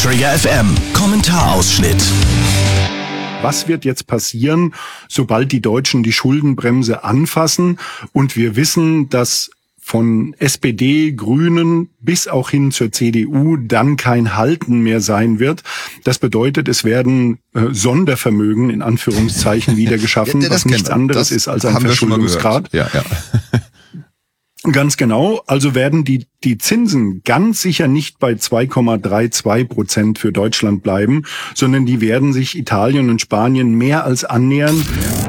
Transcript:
Träger FM. Kommentarausschnitt. Was wird jetzt passieren, sobald die Deutschen die Schuldenbremse anfassen? Und wir wissen, dass von SPD, Grünen bis auch hin zur CDU dann kein Halten mehr sein wird. Das bedeutet, es werden Sondervermögen in Anführungszeichen wieder geschaffen, was nichts anderes ist als ein Verschuldungsgrad. Ja. Ganz genau. Also werden die Zinsen ganz sicher nicht bei 2,32% für Deutschland bleiben, sondern die werden sich Italien und Spanien mehr als annähern.